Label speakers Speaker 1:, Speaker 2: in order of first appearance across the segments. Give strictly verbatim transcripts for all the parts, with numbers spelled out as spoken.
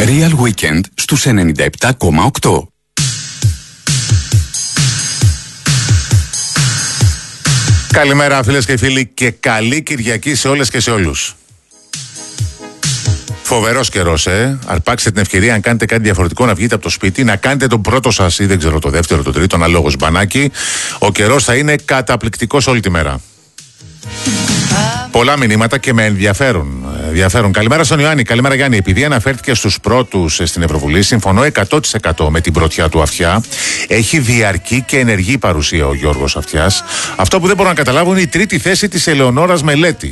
Speaker 1: Real Weekend στους ενενήντα επτά κόμμα οκτώ.
Speaker 2: Καλημέρα φίλες και φίλοι και καλή Κυριακή σε όλες και σε όλους. Φοβερός καιρός, ε. Αρπάξτε την ευκαιρία, αν κάνετε κάτι διαφορετικό, να βγείτε από το σπίτι, να κάνετε τον πρώτο σας ή δεν ξέρω το δεύτερο, το τρίτο, αναλόγως μπανάκι. Ο καιρός θα είναι καταπληκτικός όλη τη μέρα. Πολλά μηνύματα και με ενδιαφέρουν. ενδιαφέρουν. Καλημέρα στον Ιωάννη. Καλημέρα Γιάννη. Επειδή αναφέρθηκε στους πρώτους στην Ευρωβουλή, συμφωνώ εκατό τοις εκατό με την πρωτιά του Αυτιά. Έχει διαρκή και ενεργή παρουσία ο Γιώργος Αυτιάς. Αυτό που δεν μπορώ να καταλάβω είναι η τρίτη θέση της Ελεονόρας Μελέτη.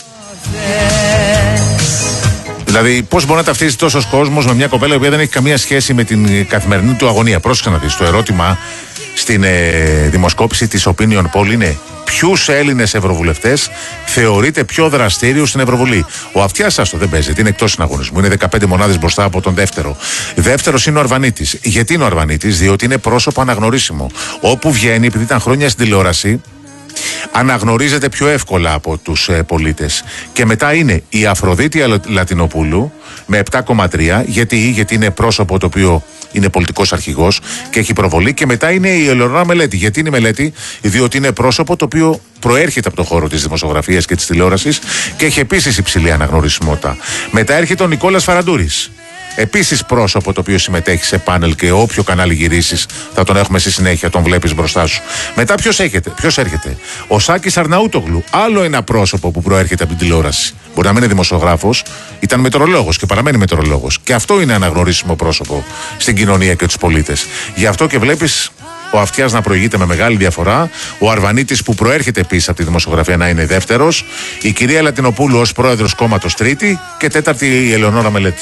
Speaker 2: Δηλαδή, πώς μπορεί να ταυτίζει τόσος κόσμος με μια κοπέλα η οποία δεν έχει καμία σχέση με την καθημερινή του αγωνία. Πρόσεξε να δεις. Το ερώτημα στην ε, δημοσκόπηση της Opinion Poll είναι ποιους Έλληνες ευρωβουλευτές θεωρείται πιο δραστήριους στην Ευρωβουλή. Ο Αυτιάς, άστο, δεν παίζεται, είναι εκτός συναγωνισμού. Είναι δεκαπέντε μονάδες μπροστά από τον δεύτερο. Δεύτερος είναι ο Αρβανίτης. Γιατί είναι ο Αρβανίτης? Διότι είναι πρόσωπο αναγνωρίσιμο. Όπου βγαίνει, επειδή ήταν χρόνια στην τηλεόραση, αναγνωρίζεται πιο εύκολα από τους ε, πολίτες. Και μετά είναι η Αφροδίτη Λατινοπούλου με επτά κόμμα τρία. Γιατί, γιατί είναι πρόσωπο το οποίο είναι πολιτικός αρχηγός και έχει προβολή. Και μετά είναι η Ελεονόρα Μελέτη. Γιατί είναι η Μελέτη? Διότι είναι πρόσωπο το οποίο προέρχεται από το χώρο της δημοσιογραφίας και της τηλεόρασης και έχει επίσης υψηλή αναγνωρισιμότητα. Μετά έρχεται ο Νικόλας Φαραντούρης. Επίσης πρόσωπο το οποίο συμμετέχει σε πάνελ και όποιο κανάλι γυρίσεις θα τον έχουμε στη συνέχεια, τον βλέπεις μπροστά σου. Μετά ποιος έρχεται? Ποιος έρχεται? Ο Σάκης Αρναούτογλου. Άλλο ένα πρόσωπο που προέρχεται από την τηλεόραση. Μπορεί να μην είναι δημοσιογράφος, ήταν μετεωρολόγος και παραμένει μετεωρολόγος. Και αυτό είναι αναγνωρίσιμο πρόσωπο στην κοινωνία και τους πολίτες. Γι' αυτό και βλέπεις ο Αυτιάς να προηγείται με μεγάλη διαφορά, ο Αρβανίτης που προέρχεται επίσης από τη δημοσιογραφία να είναι δεύτερος, η κυρία Λατινοπούλου ως πρόεδρος κόμματος τρίτη και τέταρτη η Ελεονόρα Μελέτη.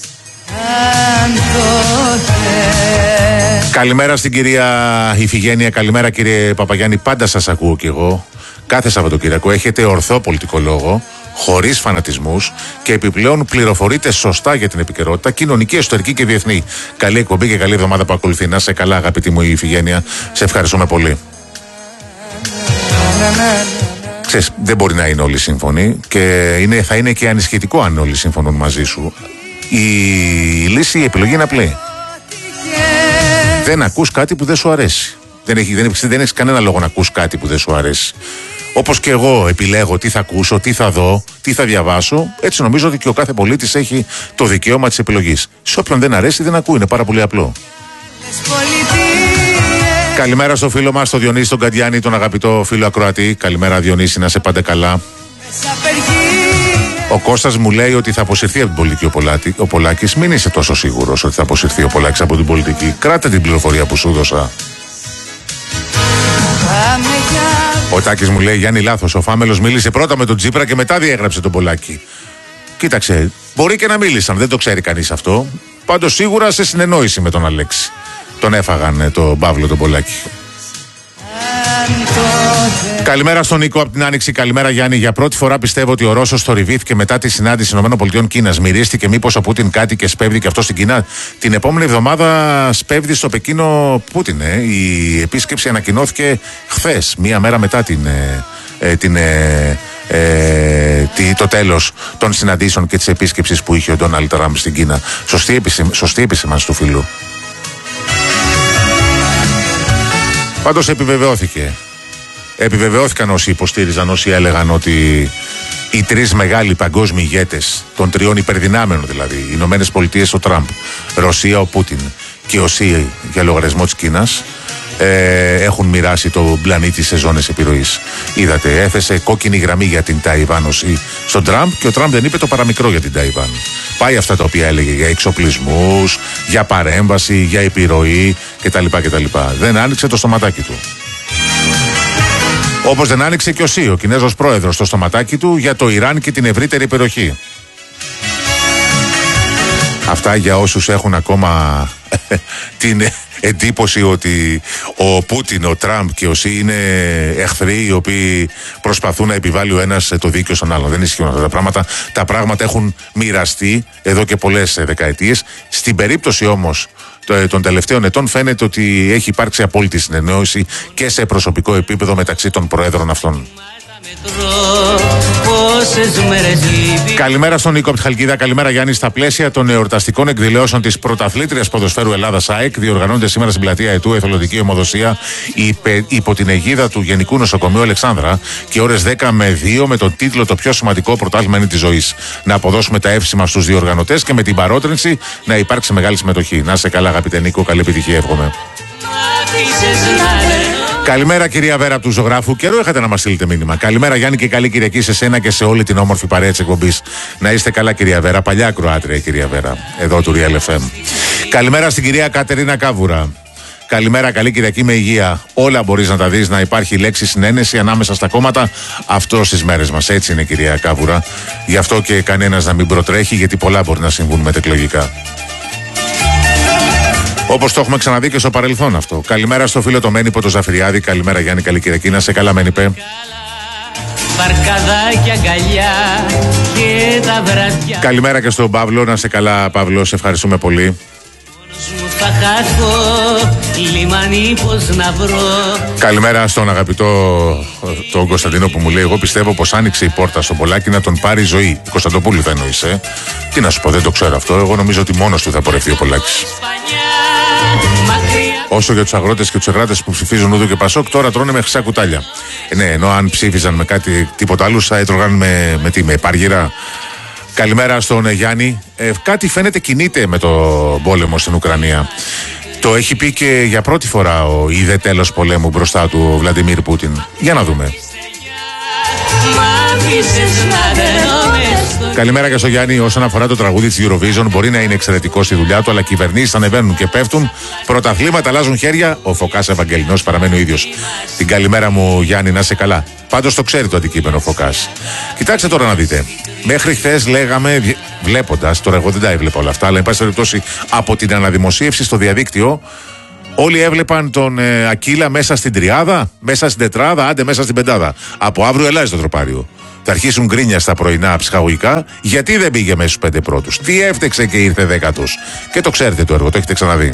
Speaker 2: Καλημέρα στην κυρία Ιφηγένεια, καλημέρα κύριε Παπαγιάννη, πάντα σας ακούω κι εγώ. Κάθε Σαββατοκύριακο έχετε ορθό πολιτικό λόγο, χωρίς φανατισμούς και επιπλέον πληροφορείτε σωστά για την επικαιρότητα, κοινωνική, εσωτερική και διεθνή. Καλή εκπομπή και καλή εβδομάδα που ακολουθεί. Να σε καλά, αγαπητή μου Ιφηγένεια, σε ευχαριστούμε πολύ. Ξέρεις, δεν μπορεί να είναι όλοι σύμφωνοι και είναι, θα είναι και ανισχυτικό αν όλοι συμφωνούν μαζί σου. Η λύση, η επιλογή είναι απλή. Δεν ακούς κάτι που δεν σου αρέσει. Δεν, έχει, δεν, δεν έχεις κανένα λόγο να ακούς κάτι που δεν σου αρέσει. Όπως και εγώ επιλέγω τι θα ακούσω, τι θα δω, τι θα διαβάσω, έτσι νομίζω ότι και ο κάθε πολίτης έχει το δικαίωμα της επιλογής. Σε όποιον δεν αρέσει δεν ακούει, είναι πάρα πολύ απλό. Καλημέρα στο φίλο μας, τον Διονύση τον Καντιάνη, τον αγαπητό φίλο ακροατή. Καλημέρα Διονύση, να σε πάτε καλά. Ο Κώστας μου λέει ότι θα αποσυρθεί από την πολιτική ο, Πολάτη, ο Πολάκης. Μην είσαι τόσο σίγουρος ότι θα αποσυρθεί ο Πολάκης από την πολιτική. Κράτα την πληροφορία που σου δώσα. Ο Τάκης μου λέει: Γιάννη, λάθος. Ο Φάμελος μίλησε πρώτα με τον Τσίπρα και μετά διέγραψε τον Πολάκη. Κοίταξε, μπορεί και να μίλησαν, δεν το ξέρει κανείς αυτό. Πάντως σίγουρα σε συνεννόηση με τον Αλέξη. Τον έφαγαν τον Παύλο τον Πολάκη. Καλημέρα στον Νίκο από την Άνοιξη. Καλημέρα Γιάννη. Για πρώτη φορά πιστεύω ότι ο Ρώσος θορυβήθηκε μετά τη συνάντηση ΗΠΑ. Μυρίστηκε μήπως ο Πούτιν κάτι και σπέβδει και αυτό στην Κίνα? Την επόμενη εβδομάδα σπέβδει στο Πεκίνο Πούτιν. Ε. Η επίσκεψη ανακοινώθηκε χθες, μία μέρα μετά την, ε, την, ε, ε, το τέλος των συναντήσεων και της επίσκεψης που είχε ο Ντόναλντ Τραμπ στην Κίνα. Σωστή, επισημ, σωστή επισημάνση του φίλου. Πάντως επιβεβαιώθηκε. Επιβεβαιώθηκαν όσοι υποστήριζαν, όσοι έλεγαν ότι οι τρεις μεγάλοι παγκόσμιοι ηγέτες των τριών υπερδυνάμενων, δηλαδή οι Ηνωμένες Πολιτείες ο Τραμπ, Ρωσία ο Πούτιν και ο Σι για λογαριασμό της Κίνας, ε, έχουν μοιράσει το πλανήτη σε ζώνες επιρροής. Είδατε, έθεσε κόκκινη γραμμή για την Ταϊβάν ο Σι στον Τραμπ και ο Τραμπ δεν είπε το παραμικρό για την Ταϊβάν. Πάει αυτά τα οποία έλεγε για εξοπλισμούς, για παρέμβαση, για επιρροή κτλ. κτλ. Δεν άνοιξε το στοματάκι του. Όπως δεν άνοιξε και ο Σι, ο Κινέζος πρόεδρος, το στοματάκι του για το Ιράν και την ευρύτερη περιοχή. Αυτά για όσους έχουν ακόμα την εντύπωση ότι ο Πούτιν, ο Τραμπ και ο Σι είναι εχθροί οι οποίοι προσπαθούν να επιβάλλει ο ένας το δίκαιο στον άλλον. Δεν ισχύουν αυτά τα πράγματα. Τα πράγματα έχουν μοιραστεί εδώ και πολλές δεκαετίες. Στην περίπτωση όμως των τελευταίων ετών φαίνεται ότι έχει υπάρξει απόλυτη συνεννόηση και σε προσωπικό επίπεδο μεταξύ των προέδρων αυτών. Καλημέρα στον Νίκο από τη Χαλκίδα. Καλημέρα Γιάννη. Στα πλαίσια των εορταστικών εκδηλώσεων της Πρωταθλήτριας Ποδοσφαίρου Ελλάδας ΑΕΚ, διοργανώνται σήμερα στην πλατεία Αιτού εθελοντική αιμοδοσία υπό την αιγίδα του Γενικού Νοσοκομείου Αλεξάνδρα και ώρες δέκα με δύο με τον τίτλο «Το πιο σημαντικό πρωτάθλημα είναι της ζωής». Να αποδώσουμε τα εύσημα στους διοργανωτές και με την παρότρινση να υπάρξει μεγάλη συμμετοχή. Να είσαι καλά, αγαπητέ Νίκο. Καλή επιτυχία, εύχομαι. Καλημέρα κυρία Βέρα από του Ζωγράφου. Καιρό είχατε να μας στείλετε μήνυμα. Καλημέρα Γιάννη και καλή Κυριακή σε σένα και σε όλη την όμορφη παρέα της εκπομπής. Να είστε καλά κυρία Βέρα. Παλιά ακροάτρια κυρία Βέρα. Εδώ του Real εφ εμ. Καλημέρα στην κυρία Κατερίνα Κάβουρα. Καλημέρα, καλή Κυριακή με υγεία. Όλα μπορείς να τα δεις, να υπάρχει λέξη συνένεση ανάμεσα στα κόμματα. Αυτό στις μέρες μας. Έτσι είναι κυρία Κάβουρα. Γι' αυτό και κανένας να μην προτρέχει, γιατί πολλά μπορεί να συμβούν μετεκλογικά. Όπως το έχουμε ξαναδεί και στο παρελθόν αυτό. Καλημέρα στο φίλο το Μένιπο το Ζαφυριάδη. Καλημέρα Γιάννη, καλή Κυριακή. Να σε καλά Μένιπε. Καλημέρα και στον Παύλο. Να σε καλά Παύλο, σε ευχαριστούμε πολύ. Καλημέρα στον αγαπητό τον Κωνσταντίνο που μου λέει: εγώ πιστεύω πως άνοιξε η πόρτα στον Πολάκη να τον πάρει ζωή. Κωνσταντοπούλου θα εννοείς, ε? Τι να σου πω, δεν το ξέρω αυτό. Εγώ νομίζω ότι μόνος του θα πορευτεί ο Πολάκης. Όσο για τους αγρότες και τους εργάτες που ψηφίζουν Ουδού και Πασόκ, τώρα τρώνε με χρυσά κουτάλια. Ε, ναι, ενώ αν ψήφιζαν με κάτι τίποτα άλλο, θα έτρωγαν με, με τι, με πάργυρα. Καλημέρα στον Γιάννη. Ε, κάτι φαίνεται κινείται με το πόλεμο στην Ουκρανία. Το έχει πει και για πρώτη φορά ο είδε τέλος πολέμου μπροστά του ο Βλαντιμίρ Πούτιν. Για να δούμε. Καλημέρα και στο Γιάννη. Όσον αφορά το τραγούδι της Eurovision, μπορεί να είναι εξαιρετικό στη δουλειά του, αλλά κυβερνήσεις ανεβαίνουν και πέφτουν. Πρωταθλήματα αλλάζουν χέρια. Ο Φωκάς Ευαγγελινός παραμένει ο ίδιος. Την καλημέρα μου, Γιάννη, να είσαι καλά. Πάντως το ξέρει το αντικείμενο ο Φωκάς. Κοιτάξτε τώρα να δείτε. Μέχρι χθες λέγαμε, βλέποντας, τώρα εγώ δεν τα έβλεπα όλα αυτά, αλλά εν πάση περιπτώσει από την αναδημοσίευση στο διαδίκτυο, όλοι έβλεπαν τον ε, Ακύλα μέσα στην τριάδα, μέσα στην τετράδα, άντε μέσα στην πεντάδα. Από αύριο ελάζει το τροπάριο. Θα αρχίσουν γκρίνια στα πρωινά ψυχαγωγικά, γιατί δεν πήγε μέσα στους πέντε πρώτους. Τι έφτεξε και ήρθε δέκατος. Και το ξέρετε το έργο, το έχετε ξαναδεί.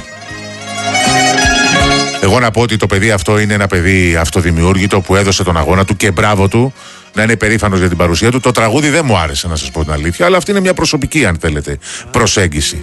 Speaker 2: Εγώ να πω ότι το παιδί αυτό είναι ένα παιδί αυτοδημιούργητο που έδωσε τον αγώνα του και μπράβο του, να είναι περήφανος για την παρουσία του. Το τραγούδι δεν μου άρεσε, να σας πω την αλήθεια, αλλά αυτή είναι μια προσωπική, αν θέλετε, προσέγγιση.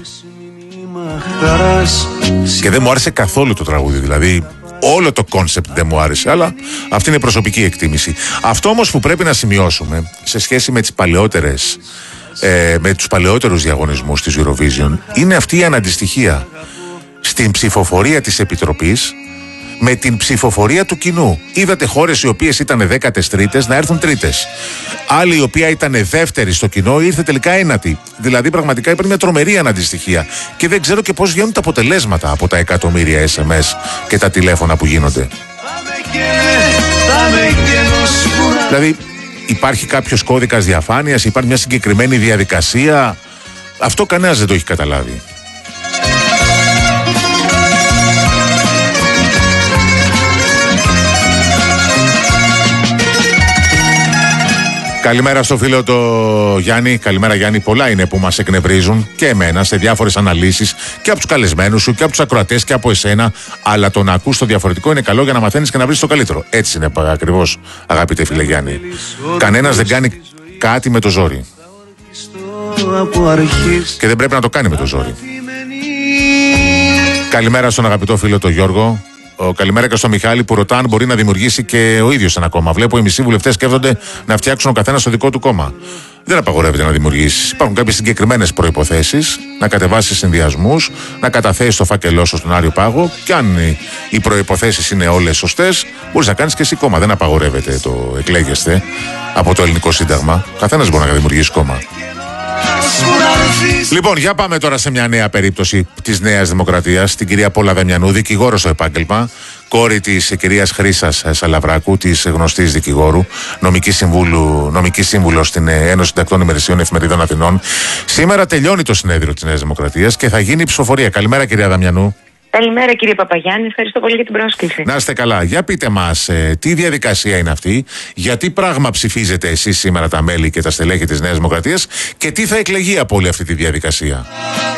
Speaker 2: Και δεν μου άρεσε καθόλου το τραγούδι, δηλαδή όλο το κόνσεπτ δεν μου άρεσε, αλλά αυτή είναι προσωπική εκτίμηση. Αυτό όμως που πρέπει να σημειώσουμε σε σχέση με τις παλαιότερες, ε, με τους παλαιότερους διαγωνισμούς της Eurovision, είναι αυτή η αναντιστοιχία στην ψηφοφορία της Επιτροπής με την ψηφοφορία του κοινού. Είδατε χώρες οι οποίες ήταν δέκατες τρίτες να έρθουν τρίτες. Άλλη η οποία ήταν δεύτερη στο κοινό ήρθε τελικά ένατη. Δηλαδή πραγματικά υπάρχει μια τρομερή αναντιστοιχία. Και δεν ξέρω και πώς βγαίνουν τα αποτελέσματα από τα εκατομμύρια ες εμ ες και τα τηλέφωνα που γίνονται. Δηλαδή υπάρχει κάποιος κώδικας διαφάνειας, υπάρχει μια συγκεκριμένη διαδικασία. Αυτό κανένας δεν το έχει καταλάβει. Καλημέρα στο φίλο το Γιάννη. Καλημέρα Γιάννη. Πολλά είναι που μας εκνευρίζουν και εμένα σε διάφορες αναλύσεις και από τους καλεσμένους σου και από τους ακροατές και από εσένα. Αλλά το να ακούς το διαφορετικό είναι καλό για να μαθαίνεις και να βρεις το καλύτερο. Έτσι είναι ακριβώς, αγαπητέ φίλε Γιάννη. Κανένας δεν κάνει κάτι με το ζόρι. Και δεν πρέπει να το κάνει με το ζόρι. Καλημέρα στον αγαπητό φίλο το Γιώργο. Ο, καλημέρα και στο Μιχάλη που ρωτά αν μπορεί να δημιουργήσει και ο ίδιος ένα κόμμα. Βλέπω οι μισοί βουλευτές σκέφτονται να φτιάξουν ο καθένας το δικό του κόμμα. Δεν απαγορεύεται να δημιουργήσεις. Υπάρχουν κάποιες συγκεκριμένες προϋποθέσεις, να κατεβάσεις συνδυασμούς, να καταθέσεις το φάκελό σου στον Άριο Πάγο. Και αν οι προϋποθέσεις είναι όλες σωστές, μπορείς να κάνεις και εσύ κόμμα. Δεν απαγορεύεται το εκλέγεστε από το ελληνικό σύνταγμα. Καθένας μπορεί να δημιουργήσει κόμμα. Λοιπόν, για πάμε τώρα σε μια νέα περίπτωση της Νέας Δημοκρατίας, την κυρία Πόλα Δαμιανού, δικηγόρο στο επάγγελμα, κόρη της κυρίας Χρύσας Σαλαβράκου, της γνωστής δικηγόρου, νομική, συμβούλου, νομική σύμβουλο στην Ένωση Συντακτών Ημερησίων Εφημερίδων Αθηνών. Σήμερα τελειώνει το συνέδριο της Νέας Δημοκρατίας και θα γίνει η ψηφοφορία. Καλημέρα, κυρία Δαμιανού.
Speaker 3: Καλημέρα κύριε Παπαγιάννη, ευχαριστώ πολύ για την πρόσκληση.
Speaker 2: Να είστε καλά. Για πείτε μας, ε, τι διαδικασία είναι αυτή, γιατί πράγμα ψηφίζετε εσείς σήμερα τα μέλη και τα στελέχη της Νέας Δημοκρατίας και τι θα εκλεγεί από όλη αυτή τη διαδικασία.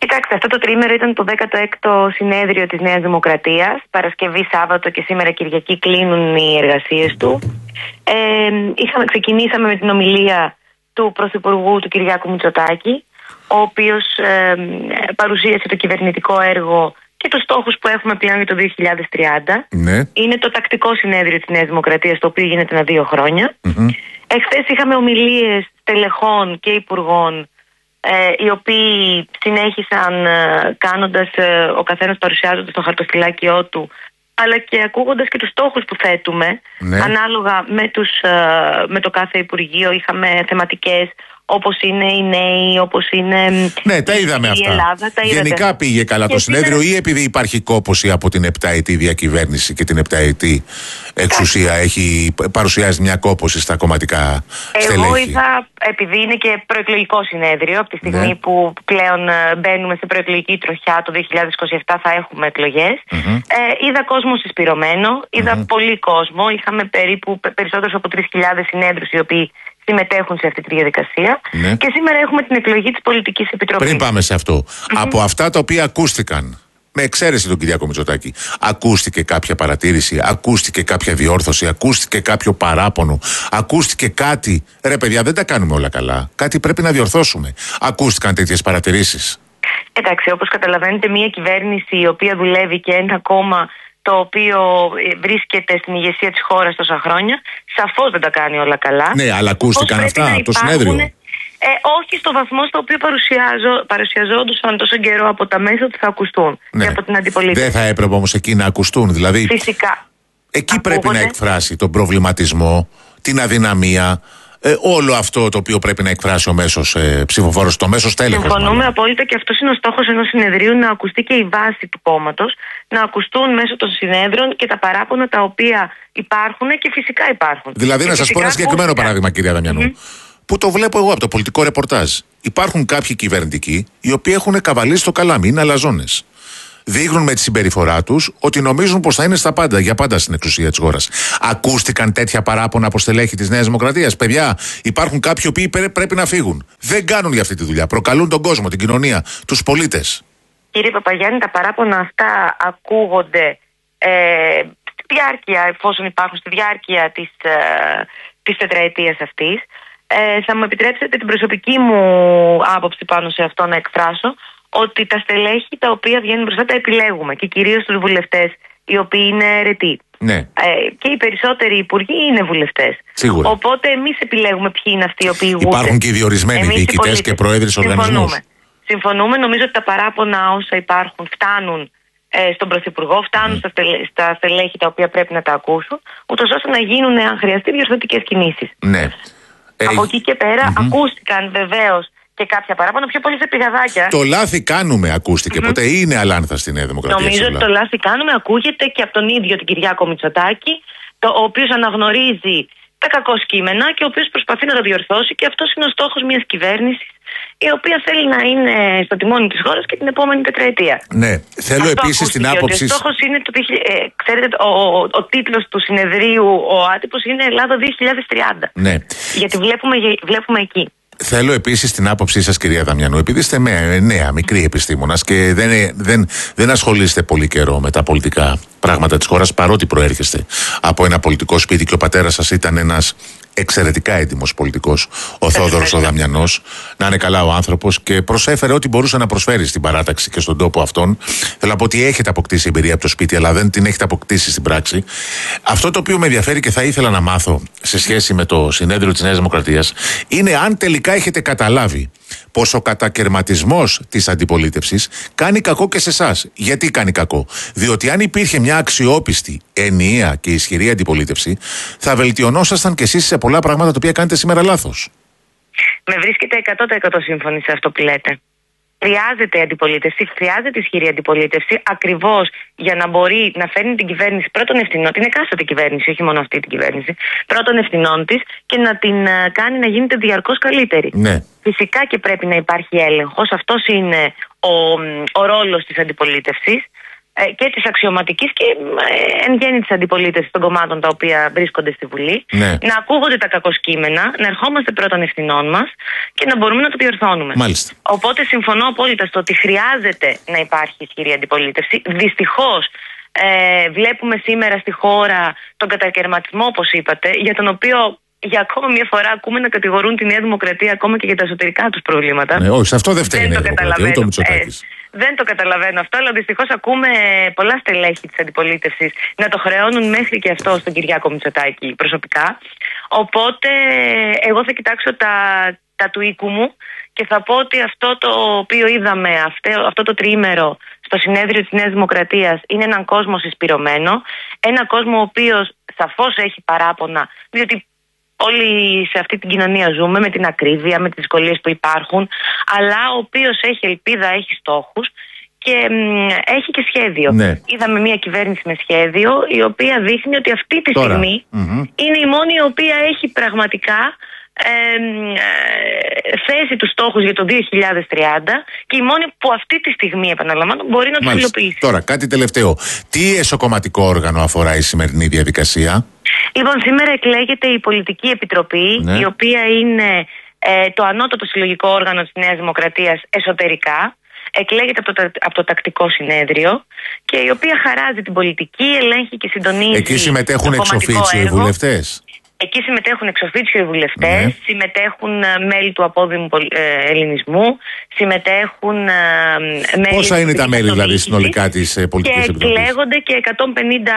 Speaker 3: Κοιτάξτε, αυτό το τριήμερο ήταν το δέκατο έκτο συνέδριο της Νέας Δημοκρατίας. Παρασκευή, Σάββατο και σήμερα Κυριακή κλείνουν οι εργασίες του. Ε, είχαμε, ξεκινήσαμε με την ομιλία του Πρωθυπουργού του Κυριάκου Μητσοτάκη, ο οποίος ε, παρουσίασε το κυβερνητικό έργο και τους στόχους που έχουμε πλέον για το δύο χιλιάδες τριάντα.
Speaker 2: Ναι.
Speaker 3: Είναι το τακτικό συνέδριο της Νέας Δημοκρατίας, το οποίο γίνεται ανά δύο χρόνια.
Speaker 2: Mm-hmm.
Speaker 3: Εχθές είχαμε ομιλίες τελεχών και υπουργών, ε, οι οποίοι συνέχισαν ε, κάνοντας ε, ο καθένας παρουσιάζοντας το χαρτοφυλάκιό του, αλλά και ακούγοντας και τους στόχους που θέτουμε,
Speaker 2: ναι.
Speaker 3: ανάλογα με, τους, ε, με το κάθε Υπουργείο. Είχαμε θεματικές όπως είναι οι νέοι, όπως είναι
Speaker 2: ναι, τα είδαμε
Speaker 3: η
Speaker 2: αυτά.
Speaker 3: Ελλάδα. Τα
Speaker 2: Γενικά πήγε καλά και το συνέδριο είναι... ή επειδή υπάρχει κόπωση από την επταετή διακυβέρνηση και την επταετή εξουσία έχει παρουσιάζει μια κόπωση στα κομματικά στελέχη?
Speaker 3: Εγώ είδα, επειδή είναι και προεκλογικό συνέδριο, από τη στιγμή ναι. που πλέον μπαίνουμε σε προεκλογική τροχιά, το δύο χιλιάδες είκοσι επτά θα έχουμε εκλογές.
Speaker 2: Mm-hmm.
Speaker 3: Ε, είδα κόσμο συσπηρωμένο, είδα mm-hmm. πολύ κόσμο. Είχαμε περίπου περισσότερους από τρεις χιλιάδες συνέδρους οι οποίοι συμμετέχουν σε αυτή τη διαδικασία.
Speaker 2: Ναι.
Speaker 3: Και σήμερα έχουμε την εκλογή της Πολιτικής Επιτροπής.
Speaker 2: Πριν πάμε σε αυτό, mm-hmm. από αυτά τα οποία ακούστηκαν, με εξαίρεση τον Κυριάκο Μητσοτάκη, ακούστηκε κάποια παρατήρηση, ακούστηκε κάποια διόρθωση, ακούστηκε κάποιο παράπονο, ακούστηκε κάτι? Ρε παιδιά, δεν τα κάνουμε όλα καλά. Κάτι πρέπει να διορθώσουμε. Ακούστηκαν τέτοιες παρατηρήσεις?
Speaker 3: Εντάξει, όπως καταλαβαίνετε, μια κυβέρνηση η οποία δουλεύει και ένα κόμμα το οποίο βρίσκεται στην ηγεσία της χώρας τόσα χρόνια, σαφώς δεν τα κάνει όλα καλά.
Speaker 2: Ναι, αλλά ακούστηκαν αυτά από το συνέδριο?
Speaker 3: Ε, όχι στο βαθμό στο οποίο παρουσιάζω, παρουσιαζόντουσαν τόσο καιρό από τα μέσα ότι θα ακουστούν, ναι. και από την αντιπολίτευση.
Speaker 2: Δεν θα έπρεπε όμως εκεί να ακουστούν? Δηλαδή,
Speaker 3: φυσικά.
Speaker 2: Εκεί
Speaker 3: ακούγονται.
Speaker 2: Πρέπει να εκφράσει τον προβληματισμό, την αδυναμία, ε, όλο αυτό το οποίο πρέπει να εκφράσει ο μέσος ε, ψηφοφόρος, το μέσος τέλεχος.
Speaker 3: Συμφωνούμε απόλυτα, και αυτός είναι ο στόχος ενός συνεδρίου, να ακουστεί και η βάση του κόμματος, να ακουστούν μέσω των συνέδρων και τα παράπονα τα οποία υπάρχουν και φυσικά υπάρχουν.
Speaker 2: Δηλαδή, και να σας πω ένα συγκεκριμένο φυσικά. παράδειγμα, κυρία Δαμιανού, mm-hmm. που το βλέπω εγώ από το πολιτικό ρεπορτάζ. Υπάρχουν κάποιοι κυβερνητικοί οι οποίοι έχουν καβαλήσει το καλάμι, είναι αλαζόνες. Δείχνουν με τη συμπεριφορά τους ότι νομίζουν πως θα είναι στα πάντα, για πάντα στην εξουσία της χώρας. Ακούστηκαν τέτοια παράπονα από στελέχη της Νέας Δημοκρατίας? Παιδιά, υπάρχουν κάποιοι οποίοι πρέπει να φύγουν. Δεν κάνουν για αυτή τη δουλειά. Προκαλούν τον κόσμο, την κοινωνία, τους πολίτες.
Speaker 3: Κύριε Παπαγιάννη, τα παράπονα αυτά ακούγονται ε, στη διάρκεια, εφόσον υπάρχουν, στη διάρκεια της, ε, της τετραετίας αυτής. Ε, θα μου επιτρέψετε την προσωπική μου άποψη πάνω σε αυτό να εκφράσω, ότι τα στελέχη τα οποία βγαίνουν μπροστά τα επιλέγουμε, και κυρίως τους βουλευτές οι οποίοι είναι αιρετοί.
Speaker 2: Ναι.
Speaker 3: Ε, και οι περισσότεροι υπουργοί είναι βουλευτές.
Speaker 2: Σίγουρα.
Speaker 3: Οπότε εμείς επιλέγουμε ποιοι είναι αυτοί οι οποίοι ηγούνται.
Speaker 2: Υπάρχουν και οι διορισμένοι διοικητές και πρόεδροι οργανισμούς.
Speaker 3: Συμφωνούμε. Συμφωνούμε. Νομίζω ότι τα παράπονα όσα υπάρχουν φτάνουν ε, στον Πρωθυπουργό, φτάνουν mm. στα, στελέ, στα στελέχη τα οποία πρέπει να τα ακούσουν, ούτως ώστε να γίνουν, αν χρειαστεί, διορθωτικές κινήσεις.
Speaker 2: Ναι.
Speaker 3: Από
Speaker 2: ε,
Speaker 3: εκεί και πέρα mm-hmm. ακούστηκαν βεβαίως και κάποια παράπονα, πιο πολύ σε πηγαδάκια.
Speaker 2: Το λάθη κάνουμε ακούστηκε mm-hmm. ποτέ, ή είναι αλάνθα στη Νέα Δημοκρατία?
Speaker 3: Νομίζω ότι το λάθη κάνουμε ακούγεται και από τον ίδιο τον Κυριάκο Μητσοτάκη, το, ο οποίος αναγνωρίζει τα κακό κείμενα και ο οποίος προσπαθεί να το διορθώσει, και αυτός είναι ο στόχος μιας κυβέρνησης η οποία θέλει να είναι στο τιμόνι της χώρας και την επόμενη τετραετία.
Speaker 2: Ναι, θέλω επίσης την άποψη.
Speaker 3: Ο στόχος είναι, το, ε, ξέρετε, ο, ο, ο τίτλος του συνεδρίου, ο άτυπος, είναι Ελλάδα δύο χιλιάδες τριάντα.
Speaker 2: Ναι.
Speaker 3: Γιατί βλέπουμε, βλέπουμε εκεί.
Speaker 2: Θέλω επίσης την άποψή σας, κυρία Δαμιανού, επειδή είστε με, νέα, μικρή επιστήμονας και δεν, δεν, δεν ασχολείστε πολύ καιρό με τα πολιτικά πράγματα της χώρας, παρότι προέρχεστε από ένα πολιτικό σπίτι και ο πατέρας σας ήταν ένας εξαιρετικά έντιμος πολιτικός, ο Θόδωρος ο Δαμιανός, να είναι καλά ο άνθρωπος, και προσέφερε ό,τι μπορούσε να προσφέρει στην παράταξη και στον τόπο αυτόν. Θέλω να πω ότι έχετε αποκτήσει εμπειρία από το σπίτι, αλλά δεν την έχετε αποκτήσει στην πράξη. Αυτό το οποίο με ενδιαφέρει και θα ήθελα να μάθω σε σχέση με το συνέδριο της Νέας Δημοκρατίας είναι αν τελικά έχετε καταλάβει πως ο κατακερματισμός της αντιπολίτευσης κάνει κακό και σε εσάς. Γιατί κάνει κακό? Διότι αν υπήρχε μια αξιόπιστη, ενιαία και ισχυρή αντιπολίτευση, θα βελτιωνόσασταν κι εσείς σε πολλά πράγματα τα οποία κάνετε σήμερα λάθος.
Speaker 3: Με βρίσκεται εκατό τοις εκατό σύμφωνη σε αυτό που λέτε. Χρειάζεται αντιπολίτευση, χρειάζεται ισχυρή αντιπολίτευση, ακριβώς για να μπορεί να φέρνει την κυβέρνηση πρώτων ευθυνών, την εκάστοτε κυβέρνηση, όχι μόνο αυτή την κυβέρνηση, πρώτων ευθυνών της, και να την κάνει να γίνεται διαρκώς καλύτερη.
Speaker 2: Ναι.
Speaker 3: Φυσικά και πρέπει να υπάρχει έλεγχος, αυτός είναι ο, ο ρόλος της αντιπολίτευσης. και της αξιωματικής και ε, εν γέννη της αντιπολίτευσης των κομμάτων τα οποία βρίσκονται στη Βουλή,
Speaker 2: ναι.
Speaker 3: να ακούγονται τα κακοσκήμενα, να ερχόμαστε πρώτων ευθυνών μας και να μπορούμε να το διορθώνουμε.
Speaker 2: Μάλιστα.
Speaker 3: Οπότε συμφωνώ απόλυτα στο ότι χρειάζεται να υπάρχει ισχυρή αντιπολίτευση. Δυστυχώς ε, βλέπουμε σήμερα στη χώρα τον κατακαιρματισμό, όπως είπατε, για τον οποίο για ακόμα μια φορά ακούμε να κατηγορούν τη Νέα Δημοκρατία ακόμα και για τα εσωτερικά τους προβλήματα.
Speaker 2: Ναι, όχι, σε αυτό δεν φταίει η Νέα Δημοκρατία, ούτε ο Μητσοτάκης.
Speaker 3: Ε, δεν το καταλαβαίνω αυτό, αλλά δυστυχώς ακούμε πολλά στελέχη της αντιπολίτευσης να το χρεώνουν μέχρι και αυτό στον Κυριάκο Μητσοτάκη προσωπικά. Οπότε εγώ θα κοιτάξω τα, τα του οίκου μου και θα πω ότι αυτό το οποίο είδαμε αυτό, αυτό το τριήμερο στο συνέδριο της Νέας Δημοκρατίας είναι έναν κόσμο συσπηρωμένο, ένα κόσμο ο οποίος σαφώς έχει παράπονα, διότι όλοι σε αυτή την κοινωνία ζούμε με την ακρίβεια, με τις δυσκολίες που υπάρχουν, αλλά ο οποίος έχει ελπίδα, έχει στόχους και μ, έχει και σχέδιο.
Speaker 2: Ναι.
Speaker 3: Είδαμε μια κυβέρνηση με σχέδιο, η οποία δείχνει ότι αυτή τη
Speaker 2: Τώρα.
Speaker 3: στιγμή
Speaker 2: Mm-hmm.
Speaker 3: είναι η μόνη η οποία έχει πραγματικά ε, ε, θέσει τους στόχους για το δύο χιλιάδες τριάντα και η μόνη που αυτή τη στιγμή, επαναλαμβάνω, μπορεί να τους υλοποιήσει.
Speaker 2: Τώρα, κάτι τελευταίο. Τι εσωκομματικό όργανο αφορά η σημερινή διαδικασία?
Speaker 3: Λοιπόν, σήμερα εκλέγεται η Πολιτική Επιτροπή,
Speaker 2: ναι.
Speaker 3: η οποία είναι ε, το ανώτατο συλλογικό όργανο της Νέας Δημοκρατίας εσωτερικά. Εκλέγεται από το, από το τακτικό συνέδριο και η οποία χαράζει την πολιτική, ελέγχει και συντονίζει.
Speaker 2: Εκεί συμμετέχουν εξ οφίτσιο οι βουλευτές.
Speaker 3: Εκεί συμμετέχουν εξ οφίτσιο οι βουλευτές,
Speaker 2: ναι.
Speaker 3: συμμετέχουν μέλη του απόδημου ε, ελληνισμού, συμμετέχουν ε, μέλη.
Speaker 2: Πόσα είναι τα μέλη δηλαδή συνολικά της ε, Πολιτικής Επιτροπής?
Speaker 3: Και εκλέγονται και εκατόν πενήντα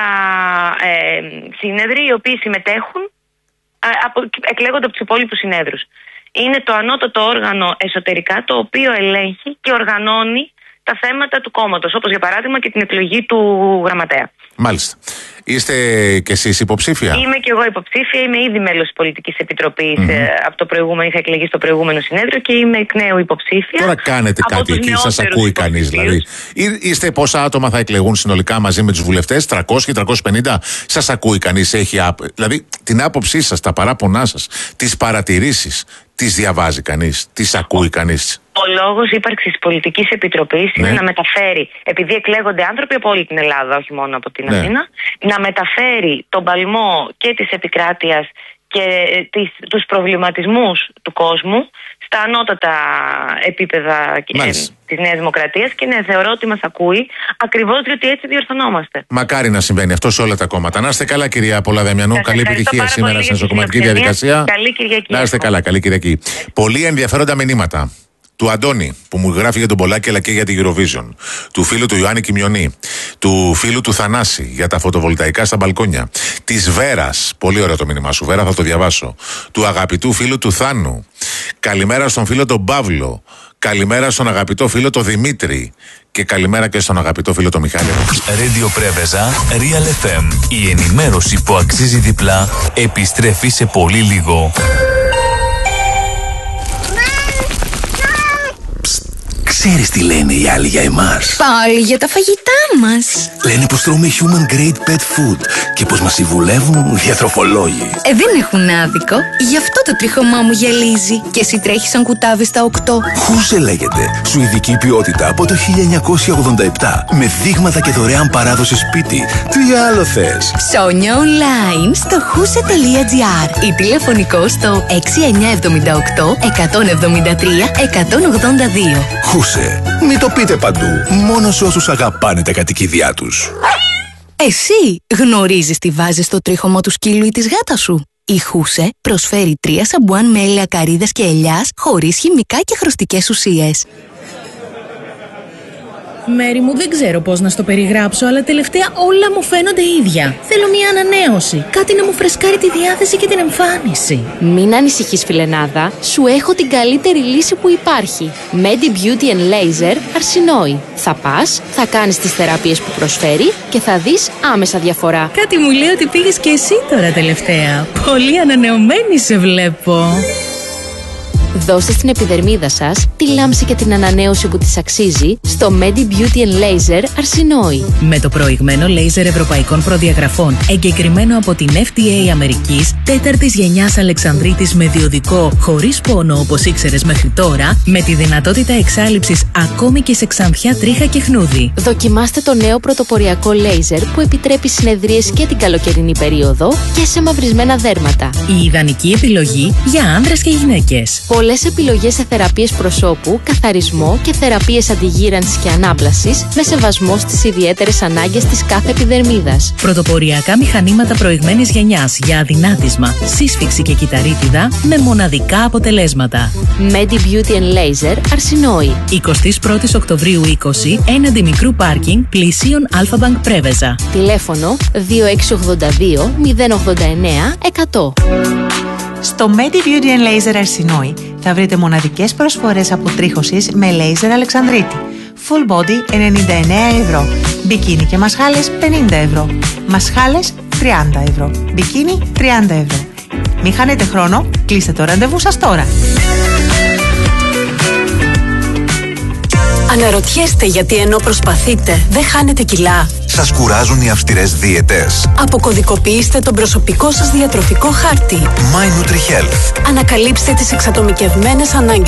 Speaker 3: ε, σύνεδροι οι οποίοι συμμετέχουν, ε, από, εκλέγονται από τους υπόλοιπους συνέδρους. Είναι το ανώτατο όργανο εσωτερικά το οποίο ελέγχει και οργανώνει τα θέματα του κόμματος, όπως για παράδειγμα και την εκλογή του γραμματέα.
Speaker 2: Μάλιστα. Είστε κι εσείς υποψήφια?
Speaker 3: Είμαι κι εγώ υποψήφια, είμαι ήδη μέλος της Πολιτικής Επιτροπής.
Speaker 2: Mm-hmm.
Speaker 3: ε, από το προηγούμενο, είχα εκλεγεί στο προηγούμενο συνέδριο και είμαι εκ νέου υποψήφια.
Speaker 2: Τώρα κάνετε
Speaker 3: από
Speaker 2: κάτι εκεί, σας ακούει κανείς δηλαδή? Είστε πόσα άτομα θα εκλεγούν συνολικά μαζί με τους βουλευτές? τριακόσια, τριακόσια πενήντα? Σας ακούει κανείς? Έχει, δηλαδή την άποψή σας, τα παράπονά σας, τις παρατηρήσεις, τις διαβάζει κανείς? Τις ακούει κανείς?
Speaker 3: Ο λόγος ύπαρξης της Πολιτικής Επιτροπής είναι
Speaker 2: ναι.
Speaker 3: να μεταφέρει, επειδή εκλέγονται άνθρωποι από όλη την Ελλάδα, όχι μόνο από την
Speaker 2: ναι.
Speaker 3: Αθήνα, να μεταφέρει τον παλμό και της επικράτειας και τις, τους προβληματισμούς του κόσμου στα ανώτατα επίπεδα ε, της Νέας Δημοκρατίας και ναι, θεωρώ ότι μας ακούει ακριβώς διότι έτσι διορθωνόμαστε.
Speaker 2: Μακάρι να συμβαίνει αυτό σε όλα τα κόμματα. Να είστε καλά, κυρία Πολαδεμιανού. Καλή επιτυχία σήμερα στην εσωκομματική διαδικασία.
Speaker 3: Καλή Κυριακή.
Speaker 2: Να είστε καλά, καλή Κυριακή. Πολύ ενδιαφέροντα μηνύματα. Του Αντώνη που μου γράφει για τον Πολάκη αλλά και για την Eurovision. Του φίλου του Ιωάννη Κιμιονή. Του φίλου του Θανάση για τα φωτοβολταϊκά στα μπαλκόνια. Της Βέρας. Πολύ ωραίο το μήνυμά σου, Βέρα, θα το διαβάσω. Του αγαπητού φίλου του Θάνου. Καλημέρα στον φίλο τον Παύλο. Καλημέρα στον αγαπητό φίλο τον Δημήτρη. Και καλημέρα και στον αγαπητό φίλο τον Μιχάλη.
Speaker 4: Radio Πρέβεζα, Real εφ εμ. Η ενημέρωση που αξίζει διπλά επιστρέφει σε πολύ λίγο.
Speaker 5: Ξέρεις τι λένε οι άλλοι για εμάς?
Speaker 6: Πάλι για τα φαγητά μας.
Speaker 5: Λένε πως τρώμε human grade pet food και πως μας συμβουλεύουν διατροφολόγοι.
Speaker 6: Ε, δεν έχουν άδικο. Γι' αυτό το τρίχωμά μου γυαλίζει. Και εσύ τρέχεις σαν κουτάβι στα οκτώ.
Speaker 5: Χούσε λέγεται. Σουηδική ποιότητα από το χίλια εννιακόσια ογδόντα επτά. Με δείγματα και δωρεάν παράδοση σπίτι. Τι άλλο θες?
Speaker 6: Ψώνια online στο χούσε τελεία τζι άρ ή τηλεφωνικό στο έξι εννιά επτά οκτώ εκατόν εβδομήντα τρία εκατόν ογδόντα δύο.
Speaker 5: Χούσε. Μην το πείτε παντού. Μόνο σε όσους αγαπάνε τα κατοικίδια τους.
Speaker 6: Εσύ γνωρίζεις τι βάζεις στο τρίχωμο του σκύλου ή της γάτας σου? Η Χούσε προσφέρει τρία σαμπουάν με έλαια καρύδας και ελιάς χωρίς χημικά και χρωστικές ουσίες.
Speaker 7: Μέρη μου, δεν ξέρω πώς να στο περιγράψω, αλλά τελευταία όλα μου φαίνονται ίδια. Θέλω μια ανανέωση. Κάτι να μου φρεσκάρει τη διάθεση και την εμφάνιση.
Speaker 8: Μην ανησυχείς, φιλενάδα. Σου έχω την καλύτερη λύση που υπάρχει. Medi Beauty and Laser Αρσινόη. Θα πας, θα κάνεις τις θεραπείες που προσφέρει και θα δεις άμεσα διαφορά.
Speaker 7: Κάτι μου λέει ότι πήγες και εσύ τώρα τελευταία. Πολύ ανανεωμένη σε βλέπω.
Speaker 8: Δώστε στην επιδερμίδα σας τη λάμψη και την ανανέωση που της αξίζει στο Medi Beauty and Laser Αρσινόη.
Speaker 7: Με το προηγμένο λέιζερ ευρωπαϊκών προδιαγραφών, εγκεκριμένο από την εφ ντι έι Αμερικής, τέταρτης γενιάς Αλεξανδρίτης με διοδικό, χωρίς πόνο όπως ήξερες μέχρι τώρα, με τη δυνατότητα εξάλειψης ακόμη και σε ξανθιά, τρίχα και χνούδι.
Speaker 8: Δοκιμάστε το νέο πρωτοποριακό λέιζερ που επιτρέπει συνεδρίες και την καλοκαιρινή περίοδο και σε μαυρισμένα δέρματα.
Speaker 7: Η ιδανική επιλογή για άνδρες και γυναίκες.
Speaker 8: Πολλές επιλογές σε θεραπείες προσώπου, καθαρισμό και θεραπείες αντιγύρανσης και ανάπλασης με σεβασμό στις ιδιαίτερες ανάγκες της κάθε επιδερμίδας.
Speaker 7: Πρωτοποριακά μηχανήματα προηγμένης γενιάς για αδυνάτισμα, σύσφυξη και κυταρίτιδα με μοναδικά αποτελέσματα.
Speaker 8: Medi Beauty and Laser Αρσινόη.
Speaker 7: εικοστή πρώτη Οκτωβρίου είκοσι, έναντι μικρού πάρκινγκ, πλησίον Αλφα-Μπανκ Πρέβεζα.
Speaker 8: Τηλέφωνο δύο έξι ογδόντα δύο μηδέν ογδόντα εννέα εκατό.
Speaker 9: Στο Medi Beauty and Laser Αρσινόη θα βρείτε μοναδικές προσφορές αποτρίχωσης με λέιζερ Αλεξανδρίτη. Full body ενενήντα εννέα ευρώ. Μπικίνι και μασχάλες πενήντα ευρώ. Μασχάλες τριάντα ευρώ. Μπικίνι τριάντα ευρώ. Μην χάνετε χρόνο, κλείστε το ραντεβού σας τώρα.
Speaker 10: Αναρωτιέστε γιατί ενώ προσπαθείτε δεν χάνετε κιλά.
Speaker 5: Σας κουράζουν οι αυστηρές δίαιτες?
Speaker 10: Αποκωδικοποιήστε τον προσωπικό σας διατροφικό χάρτη.
Speaker 5: My Nutri Health.
Speaker 10: Ανακαλύψτε τις εξατομικευμένες ανάγκες